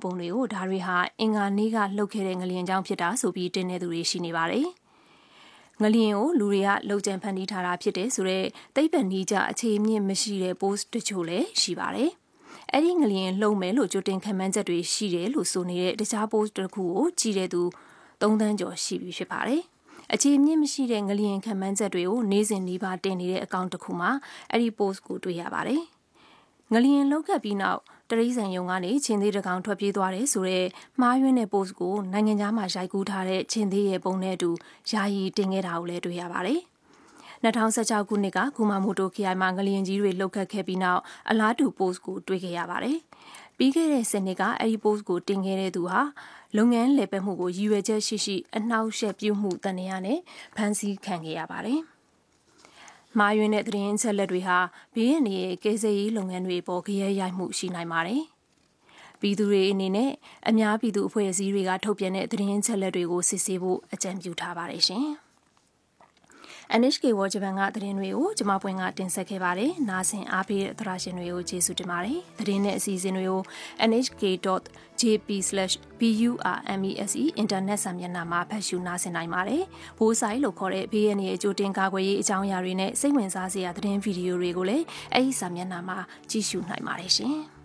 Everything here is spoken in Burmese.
ပုံတွေကိုဒါတွေဟာအင်္ဂါနေ့ကလှုပ်ခဲ့တဲ့ငလျင်ကြောင့်ဖြစ်တာဆိုပြီးတင်နေသူတွေရှိနေပါတယ်။ငလျင်ကိုလူတွေကလှုပ်ကြံဖန်တီးထားတာဖြစ်တဲ့ဆိုတော့သိပ္ပံနည်းကျအခြေအမြင့်မရှိတဲ့ post တချို့လည်းရှိပါတယ်။အဲ့ဒီငလျင်လှုပ်မယ်လို့ကြိုတင်ခန့်မှန်းချက်တွေရှိတယ်လို့ဆိုနေတဲ့တခြား post တစ်ခုကိုကြည့်တဲ့သူ3 သန်းကျော်ရှိပြီဖြစ်ပါတယ်။အခြေအမြင့်မရှိတဲ့ငလျင်ခန့်မှန်းချက်တွေကိုနေ့စဉ်နှီးပါတင်နေတဲ့အကောင့်တစ်ခုမှာအဲ့ဒီ post ကိုတွေ့ရပါတယ်။ငလျင်လှုပ်ခတ်ပြီးနောက်တရိษံယုံကနေချင်းသေးတကောင်ထွက်ပြေးသွားတယ်ဆိုတော့မှားယွင်းတဲ့ post ကိုနိုင်ငံခြားမှာရိုက်ကူးထားတဲ့ချင်းသေးရဲ့ပုံနဲ့အတူယာယီတင်ခဲ့တာကိုလည်းတွေ့ရပါတယ်။2016ခုနှစ်ကကူမာမိုတိုခရိုင်မှာငလျင်ကြီးတွေလှုပ်ခတ်ခဲ့ပြီးနောက်အလားတူ post ကိုတွေ့ခဲ့ရပါတယ်။ပြီးခဲ့တဲ့စနေကအဲ့ဒီ post ကိုတင်ခဲ့တဲ့သူဟာလုပ်ငန်းလည်ပတ်မှုကိုရည်ရွယ်ချက်ရှိအနှောက်အယှက်ပြုမှုတန်ရာနဲ့ဖမ်းဆီးခံခဲ့ရပါတယ်။မှားယွင်းတဲ့သတင်းချက်လက်တွေဟာဘေးရန်ရဲ့ကယ်ဆယ်ရေးလုပ်ငန်းတွေပေါ်ကြရဲရိုက်မှုရှိနိုင်ပါတယ်။ပြည်သူတွေအနေနဲ့အများပြည်သူအဖွဲ့အစည်းတွေကထုတ်ပြန်တဲ့သတင်းချက်လက်တွေကိုစစ်ဆေးဖို့အကြံပြုထားပါတယ်ရှင်။ NHK World Japan ကသတင်းတွေကိုကျမပွင့်ကတင်ဆက်ခဲ့ပါတယ်။နားဆင်အားပေးတဲ့သရရှင်တွေကိုကျေးဇူးတင်ပါတယ်။သတင်းနဲ့အစီအစဉ်တွေကို nhk.jp/burmese အင်တာနက်စာမျက်နှာမှာဖတ်ရှုနားဆင်နိုင်ပါတယ်။ဘိုးဆိုင်လို့ခေါ်တဲ့ဘေးရန်ရဲ့ကြိုတင်ကာကွယ်ရေးအကြောင်းအရာတွေနဲ့စိတ်ဝင်စားစရာသတင်းဗီဒီယိုတွေကိုလည်းအဲဒီစာမျက်နှာမှာကြည့်ရှုနိုင်ပါတယ်ရှင်။